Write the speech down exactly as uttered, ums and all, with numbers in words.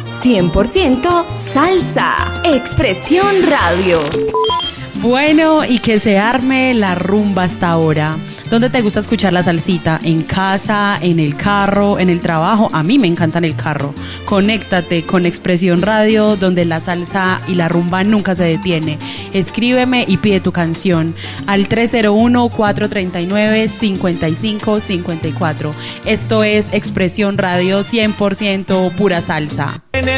cien por ciento salsa. Expresión Radio. Bueno, y que se arme la rumba hasta ahora. ¿Dónde te gusta escuchar la salsita? ¿En casa, en el carro, en el trabajo? A mí me encanta en el carro. Conéctate con Expresión Radio, donde la salsa y la rumba nunca se detiene. Escríbeme y pide tu canción al tres cero uno, cuatro tres nueve, cinco cinco cinco cuatro. Esto es Expresión Radio, cien por ciento pura salsa. En el